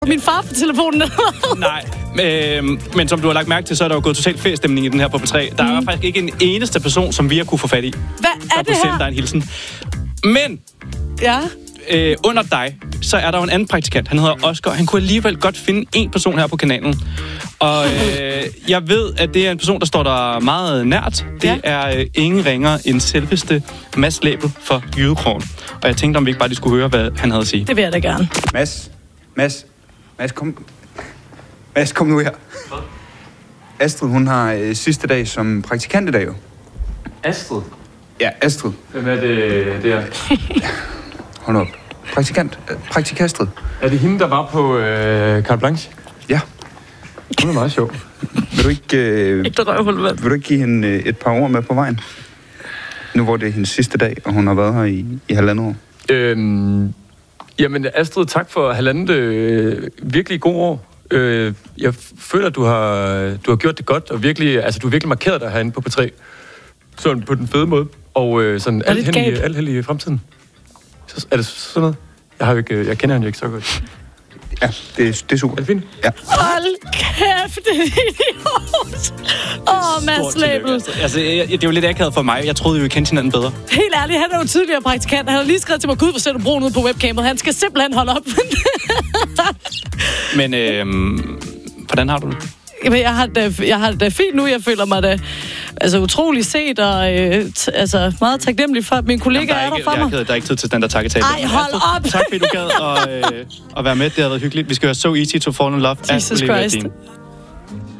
Min far på telefonen. Nej, men som du har lagt mærke til, så er der jo gået totalt feriestemning i den her på P3. Der er faktisk ikke en eneste person, som vi har kunne få fat i. Hvad er det her? Der sende dig en hilsen. Men under dig, så er der jo en anden praktikant. Han hedder Oscar. Han kunne alligevel godt finde en person her på kanalen. Og jeg ved, at det er en person, der står der meget nært. Det er ingen ringer end selveste Mads Læbel for Jydekrogen. Og jeg tænkte, om vi ikke bare lige skulle høre, hvad han havde at sige. Det vil jeg da gerne. Mads, kom nu her. Hvad? Astrid, hun har sidste dag som praktikant i dag jo. Astrid? Ja, Astrid. Hvem er det der? Hold op. Praktikastrid. Er det hende, der var på Carte Blanche? Ja. Hun er meget sjov. Vil du ikke give hende et par ord med på vejen? Nu hvor det er hendes sidste dag, og hun har været her i 1,5 år. Jamen Astrid, tak for 1,5 virkelig gode år. Jeg føler, at du har gjort det godt, og virkelig, altså du har virkelig markeret dig herinde på P3. Sådan på den fede måde. Og sådan alt held i fremtiden. Så, er det sådan noget? Jeg kender hende jo ikke så godt. Ja, det er super. Er det fint? Ja. Hold kæft, det er idiot. Mads Læbel. Altså, det er jo lidt akavet for mig. Jeg troede jo, vi kendte hinanden bedre. Helt ærligt, han er jo tidligere praktikant. Han har lige skrevet til mig, Gud, hvor ser du brun ud på webcamet. Han skal simpelthen holde op. Men hvordan har du det? Jamen, jeg har det da fint nu. Jeg føler mig da utrolig set og meget taknemmelig for, at mine kollegaer er der for mig. Der er ikke tid til den der takketale. Ej, hold op! Tak fordi du gad at være med. Det har været hyggeligt. Vi skal høre So Easy to Fall in Love. Jesus Christ.